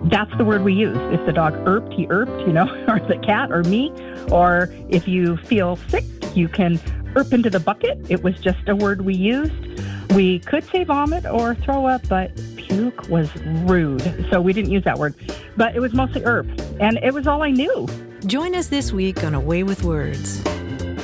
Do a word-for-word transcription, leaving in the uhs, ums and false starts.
That's the word we use. If the dog erped, he erped, you know, or the cat or me. Or if you feel sick, you can erp into the bucket. It was just a word we used. We could say vomit or throw up, but puke was rude. So we didn't use that word. But it was mostly erp. And it was all I knew. Join us this week on A Way with Words.